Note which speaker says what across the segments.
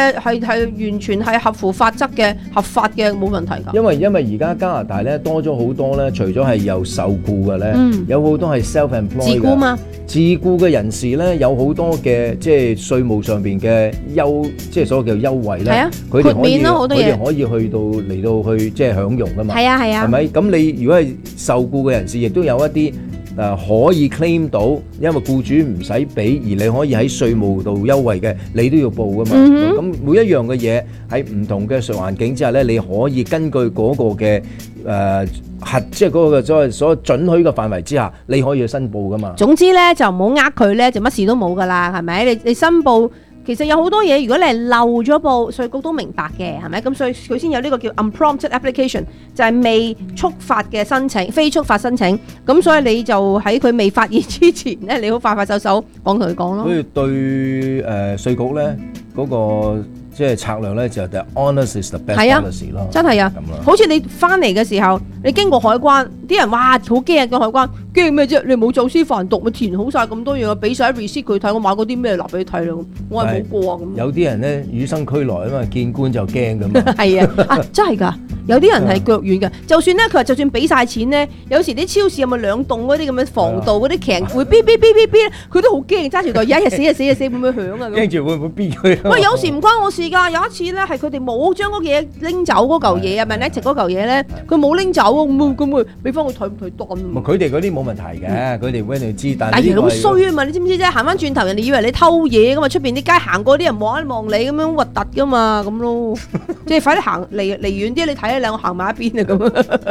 Speaker 1: 係完全係合乎法則嘅、合法嘅，冇問題㗎。
Speaker 2: 因為而家加拿大咧多咗好多咧，除咗係有受僱嘅咧，有好多係 self-employed
Speaker 1: 自僱嘛。
Speaker 2: 自僱嘅人士咧有好多嘅即係稅務上邊嘅即係所謂叫優惠咧，佢哋可以去到嚟到去即係享用㗎嘛。
Speaker 1: 係啊，
Speaker 2: 係咪？咁你如果係受僱嘅人士，亦都有一啲可以 claim 到，因為僱主唔使俾，而你可以喺稅務度優惠嘅，你都要報㗎嘛。咁每一樣嘅嘢喺唔同嘅環境之下咧，你可以根據嗰個嘅即係嗰個所謂準許嘅範圍之下，你可以去申報㗎嘛。
Speaker 1: 總之咧就唔好佢咧，就乜事都冇㗎啦，係咪？你申報。其實有好多嘢，如果你係漏咗報，稅局都明白嘅，係咪？咁所以佢先有呢個叫 unprompted application， 就係未觸發嘅申請，非觸發申請。咁所以你就喺佢未發現之前咧，你好快手講同佢講咯。
Speaker 2: 所以對稅局咧嗰個即係策略咧就係 honest is the best policy 咯。
Speaker 1: 真係啊，好似你翻嚟嘅時候，你經過海關，啲人哇好驚啊！個海關驚咩啫？你冇走私販毒，咪填好晒咁多嘢，俾晒 receipt 佢睇，我買過啲咩，拿俾佢睇咯。我係冇過啊咁。
Speaker 2: 有啲人咧與生俱來啊嘛，見官就驚咁嘛。
Speaker 1: 係啊，真係㗎。有啲人係腳軟嘅，就算咧佢話就算俾晒錢咧，有時啲超市有咪兩棟嗰啲咁嘅防盜嗰啲鉗會嗶嗶嗶嗶嗶，佢都好驚，揸住袋嘢，死會唔會響啊？
Speaker 2: 驚住會唔會嗶佢？
Speaker 1: 喂，有時唔關我事㗎。有一次咧係佢哋冇將嗰嘢拎走嗰嚿嘢啊，咪咧食嗰嚿嘢咧，佢冇拎走啊，咁會俾翻我退唔退單啊？
Speaker 2: 佢哋嗰啲冇問題嘅，佢哋會你知，但
Speaker 1: 係好衰啊嘛！你知唔知啫？行翻轉頭，人哋以為你偷嘢㗎嘛，出邊啲街行過啲人望一望你咁樣核突㗎嘛，咁咯，即係快啲行離遠啲，你睇下兩個行埋一邊啊咁啊！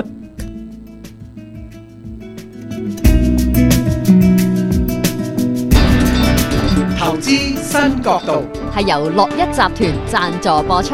Speaker 3: 投資新角度
Speaker 4: 係由樂一集團贊助播出。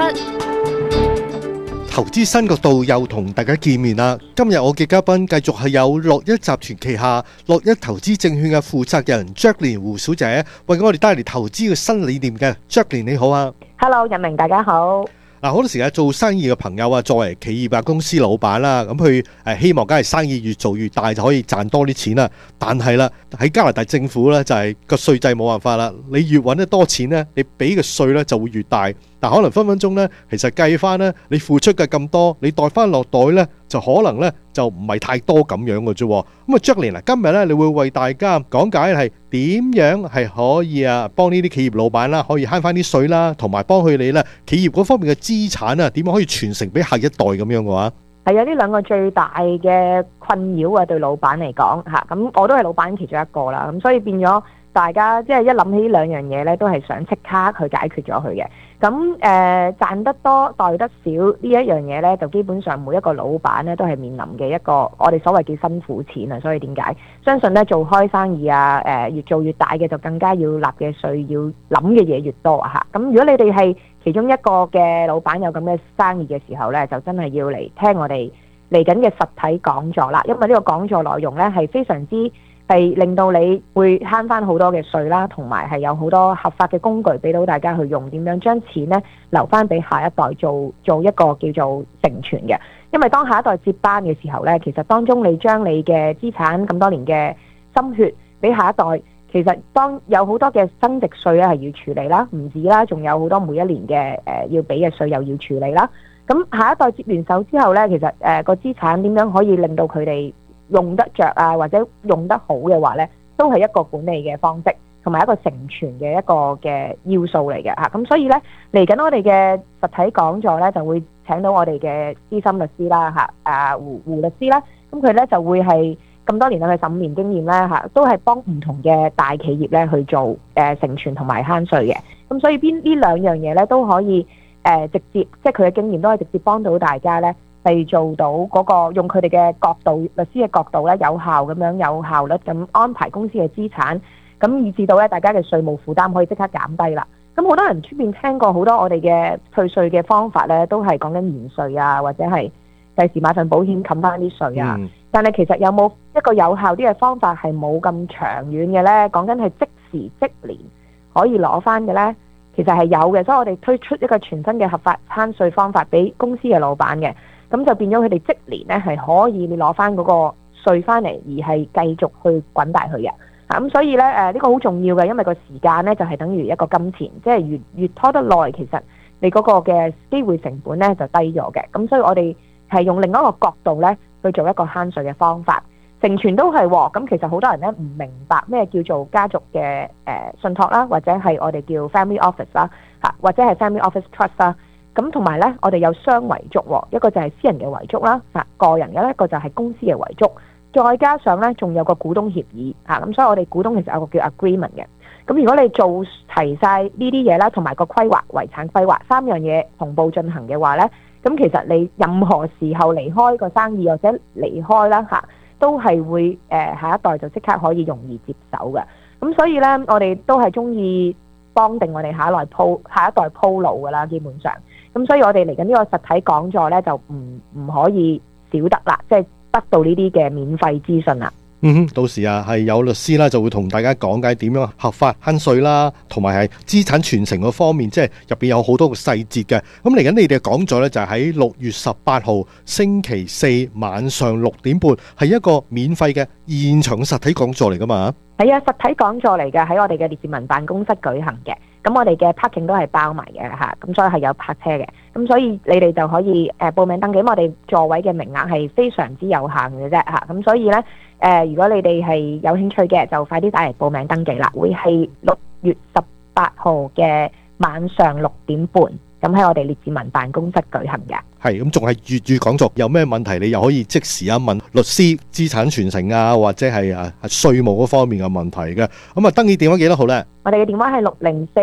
Speaker 5: 投資新角度又同大家見面啦！今日我嘅嘉賓繼續係有樂一集團旗下樂一投資證券嘅負責人 Jacqueline 胡小姐，為我哋帶嚟投資嘅新理念嘅。Jacqueline 你好啊
Speaker 6: ！Hello， 日明大家好。
Speaker 5: 好多時間做生意嘅朋友啊，作為企業公司老闆啦，咁佢希望梗係生意越做越大就可以賺多啲錢啦。但係啦，喺加拿大政府咧就係個稅制冇辦法啦，你越揾得多錢咧，你俾嘅稅咧就會越大。但可能分分鐘咧，其實計翻咧，你付出嘅咁多，你袋翻落袋咧，就可能咧就唔係太多咁樣嘅啫。咁啊 Jacqueline 今日咧，你會為大家講解係點樣係可以幫呢啲企業老闆啦，可以慳翻啲稅啦，同埋幫佢哋咧企業嗰方面嘅資產啊，點樣可以傳承俾下一代咁樣嘅話？
Speaker 6: 係啊，呢兩個最大嘅困擾啊，對老闆嚟講嚇，咁我都係老闆其中一個啦，咁所以變咗大家即係一諗起呢兩樣嘢咧，都係想即刻去解決咗佢嘅。咁賺得多袋得少呢一樣嘢咧，就基本上每一個老闆咧都係面臨嘅一個我哋所謂叫辛苦錢啊。所以點解相信咧做開生意越做越大嘅就更加要納嘅稅，要諗嘅嘢越多啊嚇。咁如果你哋係其中一個嘅老闆有咁嘅生意嘅時候咧，就真係要嚟聽我哋嚟緊嘅實體講座啦。因為呢個講座內容咧係非常之係令到你會慳翻好多嘅稅啦，同埋係有好多合法嘅工具俾到大家去用，點樣將錢咧留翻俾下一代做一個叫做承傳嘅。因為當下一代接班嘅時候咧，其實當中你將你嘅資產咁多年嘅心血俾下一代，其實當有好多嘅增值稅咧係要處理啦，唔止啦，仲有好多每一年嘅要俾嘅稅又要處理啦。咁下一代接完手之後咧，其實個資產點樣可以令到佢哋用得着啊，或者用得好嘅話呢，都係一個管理嘅方式，同埋一個承傳嘅一個嘅要素嚟嘅嚇。咁所以呢，嚟緊我哋嘅實體講座呢，就會請到我哋嘅資深律師啦嚇，胡律師啦。咁佢呢就會係咁多年啦，佢15年經驗啦嚇，都係幫唔同嘅大企業呢去做承傳同埋慳稅嘅。咁所以呢兩樣嘢呢，都可以直接，即係佢嘅經驗都可以直接幫到大家呢。係做到嗰個用佢哋嘅角度，律師嘅角度咧，有效咁樣有效率咁安排公司嘅資產，咁以至到咧大家嘅稅務負擔可以即刻減低啦。咁好多人出邊聽過好多我哋嘅退稅嘅方法咧，都係講緊延稅啊，或者係第時買份保險冚翻啲稅啊。但係其實有冇一個有效啲嘅方法係冇咁長遠嘅咧？講緊係即時即年可以攞翻嘅咧，其實係有嘅。所以我哋推出一個全新嘅合法慳稅方法俾公司嘅老闆嘅。咁就變咗佢哋即年咧係可以你攞翻嗰個稅翻嚟，而係繼續去滾大佢嘅。咁所以咧呢個好重要嘅，因為個時間咧就係等於一個金錢，即係越拖得耐，其實你嗰個嘅機會成本咧就低咗嘅。咁所以我哋係用另一個角度咧去做一個慳稅嘅方法。成全都係喎，咁其實好多人咧唔明白咩叫做家族嘅信託啦，或者係我哋叫 family office 啦，或者係 family office trust 啦。咁同埋咧，我哋有雙遺囑喎，一個就係私人嘅遺囑啦，個人嘅一個就係公司嘅遺囑，再加上咧仲有個股東協議咁所以我哋股東其實有個叫 agreement 嘅。咁如果你做齊晒呢啲嘢啦，同埋個規劃遺產規劃3樣嘢同步進行嘅話咧，咁其實你任何時候離開個生意或者離開啦都係會下一代就即刻可以容易接手嘅。咁所以咧，我哋都係中意幫定我哋下一代鋪路噶啦，基本上。咁所以我哋嚟緊呢個實體講座咧，就唔可以少得啦，即係得到呢啲嘅免費資訊啦。
Speaker 5: 到時係有律師啦，就會同大家講解點樣合法慳稅啦，同埋係資產傳承嗰方面，即係入邊有好多個細節嘅。咁嚟緊你哋嘅講座呢，就係喺6月18號星期四晚上6點半，係一個免費嘅現場實體講座嚟噶嘛？
Speaker 6: 係啊，實體講座嚟嘅，喺我哋嘅列治文辦公室舉行嘅。咁我哋嘅 parking 都係包埋嘅咁所以係有泊車嘅。咁所以你哋就可以報名登記，我哋座位嘅名額係非常之有限嘅啫咁所以呢，如果你哋係有興趣嘅，就快啲打嚟報名登記啦。會係6月18號嘅晚上6點半，咁喺我哋列治文辦公室舉行嘅。
Speaker 5: 係咁，仲係粵語講座，有咩問題你又可以即時問律師資產傳承或者係稅務嗰方面嘅問題嘅。咁登記電話幾多號呢？
Speaker 6: 我哋嘅電話係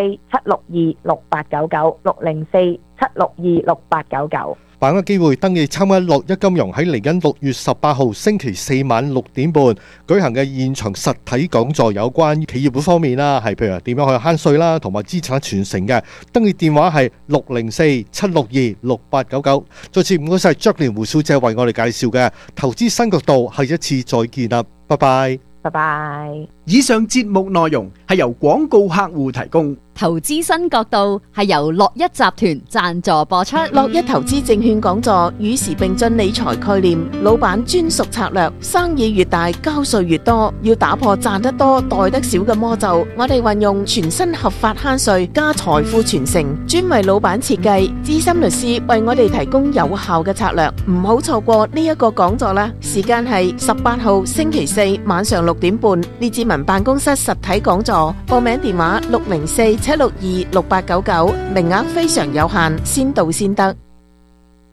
Speaker 6: 604-762-6899，604-762-6899。
Speaker 5: 把握機會登記參加6·1金融喺嚟緊6月18號星期四晚6點半舉行嘅現場實體講座，有關企業嗰方面啦，係譬如點樣去慳稅啦，同埋資產傳承嘅。登記電話係604-762-6899。再次唔該晒 Jacqueline 胡小姐為我哋介紹嘅投資新角度，下一次再見啦，拜拜。
Speaker 6: 拜拜。
Speaker 3: 以上節目內容係由廣告客戶提供。
Speaker 4: 投資新角度係由樂一集團贊助播出。
Speaker 7: 樂一投資證券講座與時並進理財概念，老闆專屬策略，生意越大交稅越多，要打破賺得多袋得少嘅魔咒。我哋運用全新合法慳稅加財富傳承，專為老闆設計，資深律師為我哋提供有效嘅策略。唔好錯過呢一個講座啦！時間係18號星期四晚上6點半，列治文辦公室實體講座。報名電話604-762-6899，名額非常有限，先到先得。